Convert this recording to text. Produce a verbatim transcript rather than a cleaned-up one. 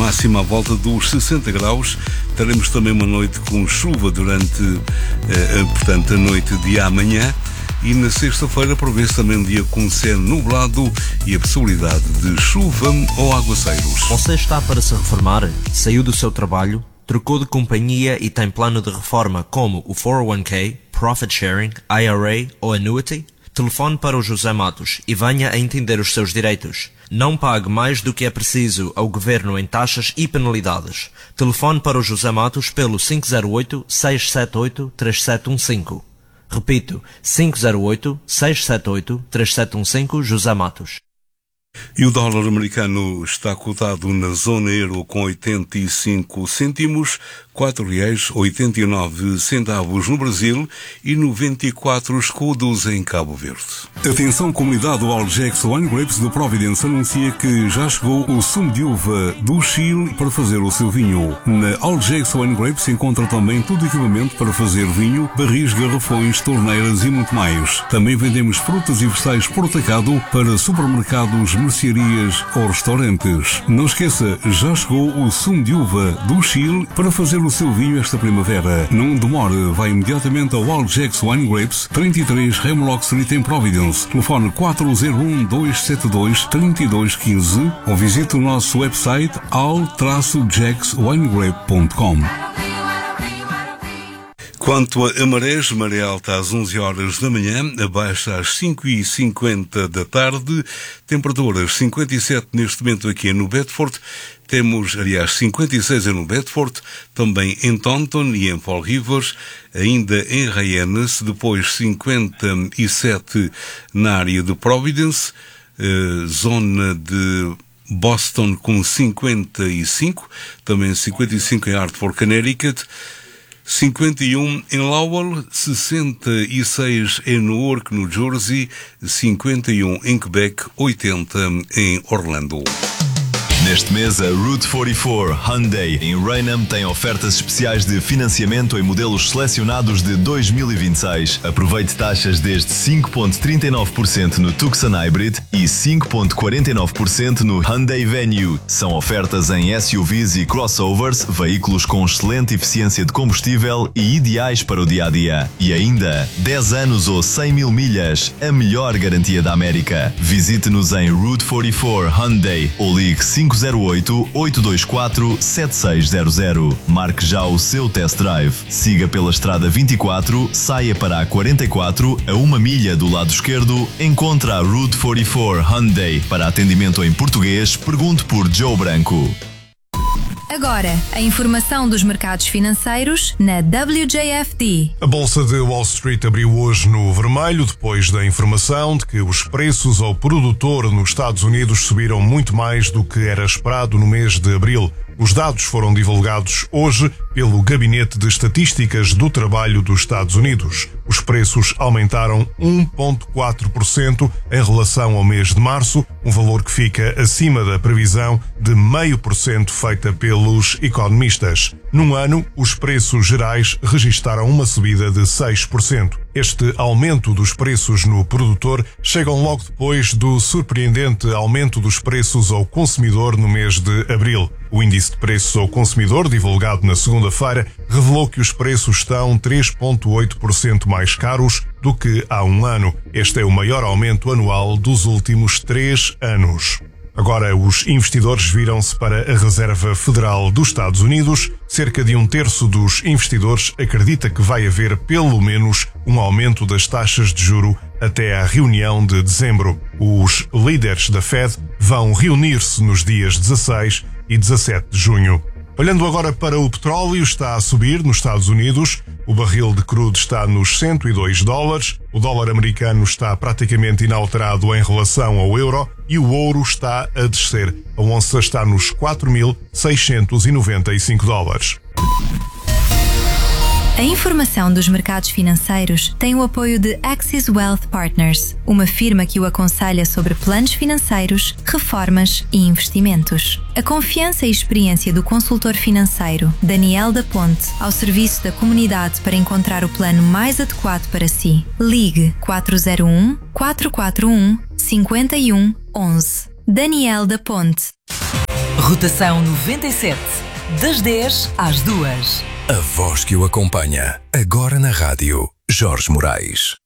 máxima à volta dos sessenta graus. Teremos também uma noite com chuva durante, eh, portanto, a noite de amanhã. E na sexta-feira prevê-se também um dia com céu nublado e a possibilidade de chuva ou aguaceiros. Você está para se reformar? Saiu do seu trabalho? Trocou de companhia e tem plano de reforma como o quatro oh one k, Profit Sharing, I R A ou Annuity? Telefone para o José Matos e venha a entender os seus direitos. Não pague mais do que é preciso ao Governo em taxas e penalidades. Telefone para o José Matos pelo cinco zero oito, seis sete oito, três sete um cinco. Repito, cinco zero oito, seis sete oito, três sete um cinco, José Matos. E o dólar americano está cotado na zona euro com oitenta e cinco cêntimos, quatro reais oitenta e nove centavos no Brasil e noventa e quatro escudos em Cabo Verde. Atenção, comunidade, o Algex Wine Grapes do Providence anuncia que já chegou o sumo de uva do Chile para fazer o seu vinho. Na Algex Wine Grapes se encontra também todo o equipamento para fazer vinho, barris, garrafões, torneiras e muito mais. Também vendemos frutas e vegetais por atacado para supermercados, mercearias ou restaurantes. Não esqueça, já chegou o sumo de uva do Chile para fazer o seu vinho esta primavera. Não demore, vai imediatamente ao Algex Wine Grapes, trinta e três Hemlock Street em Providence. Telefone quatro zero um, dois sete dois, três dois um cinco ou visite o nosso website al gex wine grape ponto com. Quanto a marés, maré alta às onze horas da manhã, abaixa às cinco e cinquenta da tarde, temperaturas cinquenta e sete neste momento aqui no Bedford, temos, aliás, cinquenta e seis no Bedford, também em Taunton e em Fall Rivers, ainda em Hyannis, depois cinquenta e sete na área de Providence, eh, zona de Boston com cinquenta e cinco, também cinquenta e cinco em Hartford, Connecticut, cinquenta e um em Lowell, sessenta e seis em Newark, New Jersey, cinquenta e um em Quebec, oitenta em Orlando. Neste mês, a Route quarenta e quatro Hyundai em Raynham tem ofertas especiais de financiamento em modelos selecionados de dois mil e vinte e seis. Aproveite taxas desde cinco vírgula trinta e nove por cento no Tucson Hybrid e cinco vírgula quarenta e nove por cento no Hyundai Venue. São ofertas em S U Vs e crossovers, veículos com excelente eficiência de combustível e ideais para o dia-a-dia. E ainda, dez anos ou cem mil milhas, a melhor garantia da América. Visite-nos em Route quarenta e quatro Hyundai ou ligue cinco zero oito, oito dois quatro, sete seis zero zero. Marque já o seu test drive. Siga pela estrada vinte e quatro, saia para a quarenta e quatro, a uma milha do lado esquerdo, encontra a Route quarenta e quatro Hyundai. Para atendimento em português, pergunte por Joe Branco. Agora, a informação dos mercados financeiros na W J F D. A Bolsa de Wall Street abriu hoje no vermelho depois da informação de que os preços ao produtor nos Estados Unidos subiram muito mais do que era esperado no mês de abril. Os dados foram divulgados hoje pelo Gabinete de Estatísticas do Trabalho dos Estados Unidos. Os preços aumentaram um vírgula quatro por cento em relação ao mês de março, um valor que fica acima da previsão de zero vírgula cinco por cento feita pelos economistas. Num ano, os preços gerais registaram uma subida de seis por cento. Este aumento dos preços no produtor chegam logo depois do surpreendente aumento dos preços ao consumidor no mês de abril. O índice de preços ao consumidor, divulgado na segunda-feira, revelou que os preços estão três vírgula oito por cento mais caros do que há um ano. Este é o maior aumento anual dos últimos três anos. Agora, os investidores viram-se para a Reserva Federal dos Estados Unidos. Cerca de um terço dos investidores acredita que vai haver pelo menos um aumento das taxas de juro até à reunião de dezembro. Os líderes da Fed vão reunir-se nos dias dezasseis e dezassete de junho. Olhando agora para o petróleo, está a subir nos Estados Unidos. O barril de crudo está nos cento e dois dólares, o dólar americano está praticamente inalterado em relação ao euro e o ouro está a descer. A onça está nos quatro mil seiscentos e noventa e cinco dólares. A informação dos mercados financeiros tem o apoio de Axis Wealth Partners, uma firma que o aconselha sobre planos financeiros, reformas e investimentos. A confiança e experiência do consultor financeiro Daniel da Ponte ao serviço da comunidade para encontrar o plano mais adequado para si. Ligue quatro zero um, quatro quatro um, cinco um um um. Daniel da Ponte. Rotação noventa e sete, das dez às duas. A voz que o acompanha, agora na rádio, Jorge Moraes.